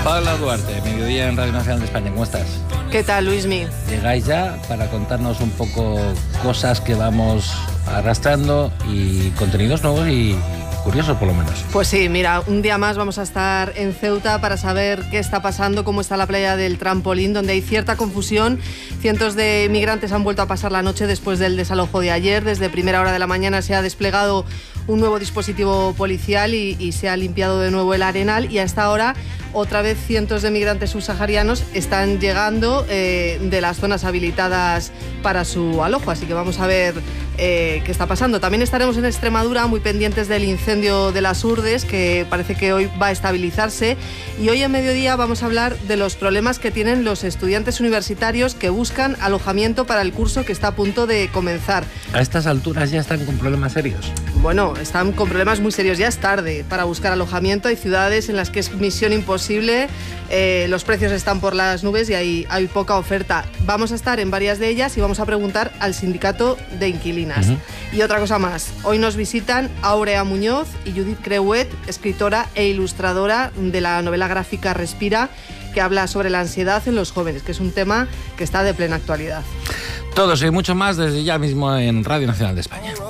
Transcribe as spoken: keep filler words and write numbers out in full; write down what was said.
Paula Duarte, Mediodía en Radio Nacional de España. ¿Cómo estás? ¿Qué tal, Luismi? Llegáis ya para contarnos un poco cosas que vamos arrastrando y contenidos nuevos y curiosos, por lo menos. Pues sí, mira, un día más vamos a estar en Ceuta para saber qué está pasando, cómo está la playa del Trampolín, donde hay cierta confusión. Cientos de migrantes han vuelto a pasar la noche después del desalojo de ayer. Desde primera hora de la mañana se ha desplegado un nuevo dispositivo policial y, y se ha limpiado de nuevo el arenal, y a esta hora otra vez cientos de migrantes subsaharianos están llegando eh, de las zonas habilitadas para su alojo, así que vamos a ver eh, qué está pasando. También estaremos en Extremadura muy pendientes del incendio de las Urdes, que parece que hoy va a estabilizarse, y hoy en mediodía vamos a hablar de los problemas que tienen los estudiantes universitarios que buscan alojamiento para el curso que está a punto de comenzar. ¿A estas alturas ya están con problemas serios? Bueno, están con problemas muy serios, ya es tarde para buscar alojamiento. Hay ciudades en las que es misión imposible, eh, los precios están por las nubes y hay, hay poca oferta. Vamos a estar en varias de ellas y vamos a preguntar al sindicato de inquilinas. Uh-huh. Y otra cosa más, hoy nos visitan Aurea Muñoz y Judith Creuet, escritora e ilustradora de la novela gráfica Respira, que habla sobre la ansiedad en los jóvenes, que es un tema que está de plena actualidad. Todo eso y mucho más desde ya mismo en Radio Nacional de España.